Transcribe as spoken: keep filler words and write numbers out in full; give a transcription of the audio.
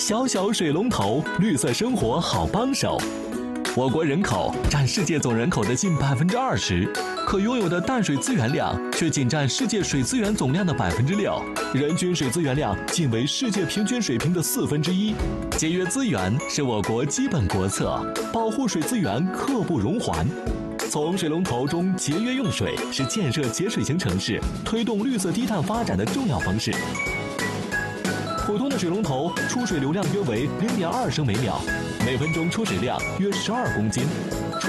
小小水龙头，绿色生活好帮手。我国人口占世界总人口的近百分之二十，可拥有的淡水资源量却仅占世界水资源总量的百分之六，人均水资源量仅为世界平均水平的四分之一。节约资源是我国基本国策，保护水资源刻不容缓。从水龙头中节约用水是建设节水型城市、推动绿色低碳发展的重要方式。普通的水龙头出水流量约为零点二升每秒，每分钟出水量约十二公斤。